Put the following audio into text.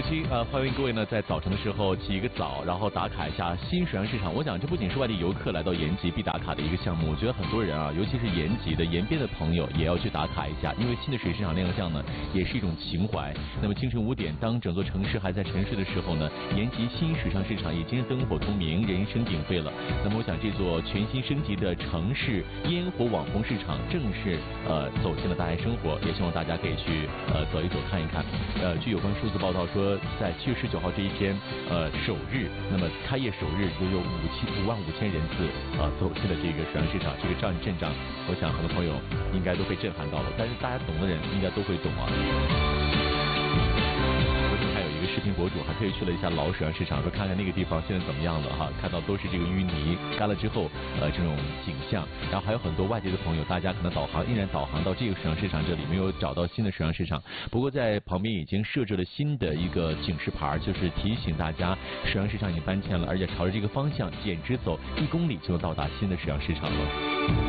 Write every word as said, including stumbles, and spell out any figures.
期呃，欢迎各位呢在早晨的时候起一个早，然后打卡一下新水上市场。我想这不仅是外地游客来到延吉必打卡的一个项目，我觉得很多人啊，尤其是延吉的延边的朋友也要去打卡一下，因为新的水市场亮相呢，也是一种情怀。那么清晨五点，当整座城市还在沉睡的时候呢，延吉新水上市场已经灯火通明，人声鼎沸了。那么我想这座全新升级的城市烟火网红市场正式呃走进了大家生活，也希望大家可以去呃走一走看一看。呃，据有关数字报道说，在七月十九号这一天，呃首日，那么开业首日就有五千五万五千人次呃走进了这个水上市场，这个战阵仗，我想很多朋友应该都被震撼到了，但是大家懂的人应该都会懂啊。还有一个视频博主还特意去了一下老水上市场，说看看那个地方现在怎么样了哈，看到都是这个淤泥干了之后呃这种景象，然后还有很多外地的朋友，大家可能导航依然导航到这个水上市场这里，没有找到新的水上市场，不过在旁边已经设置了新的一个警示牌，就是提醒大家水上市场已经搬迁了，而且朝着这个方向简直走一公里就到达新的水上市场了。